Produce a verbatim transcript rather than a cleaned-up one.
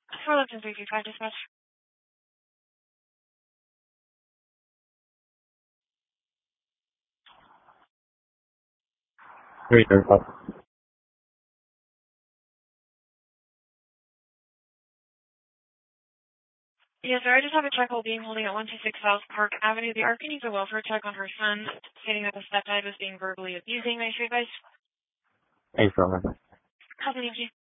four Lipton three three five dispatch. three thirty five. Yes, sir. I just have a check hole being holding at one two six South Park Avenue. The ARC needs a welfare check on her son, stating that the stepdad was being verbally abusing. May I advise? Thanks, Roman. How can I help you?